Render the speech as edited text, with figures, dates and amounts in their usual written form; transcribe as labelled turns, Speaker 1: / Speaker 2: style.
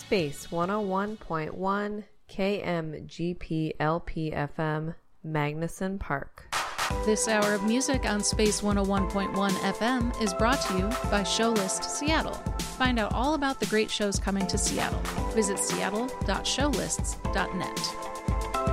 Speaker 1: Space 101.1 KMGP-LP FM, Magnuson Park.
Speaker 2: This hour of music on Space 101.1 FM is brought to you by Showlist Seattle. Find out all about the great shows coming to Seattle. Visit seattle.showlists.net.